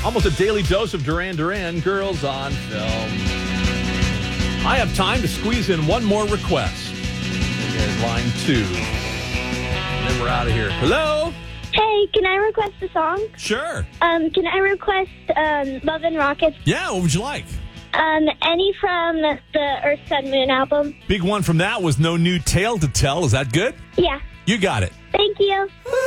Almost a daily dose of Duran Duran, Girls on Film. I have time to squeeze in one more request. Here's line 2. And then we're out of here. Hello? Hey, can I request a song? Sure. Can I request Love and Rockets? Yeah, what would you like? Any from the Earth, Sun, Moon album? Big one from that was No New Tale to Tell. Is that good? Yeah. You got it. Thank you.